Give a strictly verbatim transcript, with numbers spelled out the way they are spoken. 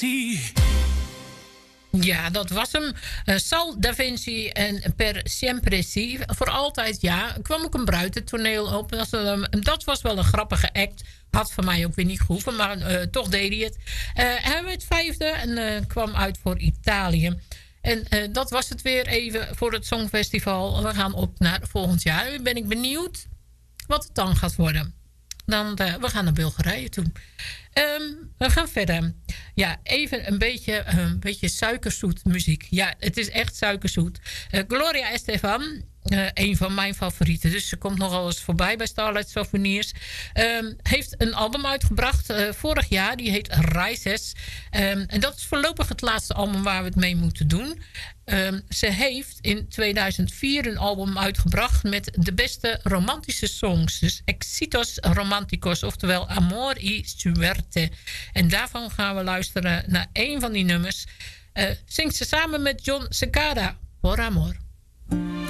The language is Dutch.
Die. Ja, dat was hem. Uh, Sal Da Vinci en Per Sempre Si. Voor altijd, ja. Kwam ook een bruidentoneel op. Dat was, um, dat was wel een grappige act. Had van mij ook weer niet gehoeven, maar uh, toch deed hij het. Uh, hij werd vijfde en uh, kwam uit voor Italië. En uh, dat was het weer even voor het Songfestival. We gaan op naar volgend jaar. Nu ben ik benieuwd wat het dan gaat worden. Dan, uh, we gaan naar Bulgarije toe. Um, we gaan verder. Ja, even een beetje, een beetje suikerzoet muziek. Ja, het is echt suikerzoet. Uh, Gloria Estefan, uh, een van mijn favorieten. Dus ze komt nogal eens voorbij bij Starlight Souvenirs. Um, heeft een album uitgebracht uh, vorig jaar. Die heet Rises. Um, en dat is voorlopig het laatste album waar we het mee moeten doen. Um, ze heeft in tweeduizend vier een album uitgebracht met de beste romantische songs. Dus Exitos Romanticos, oftewel Amor y Suerte. En daarvan gaan we luisteren naar één van die nummers. Uh, zingt ze samen met John Cicada, Por Amor.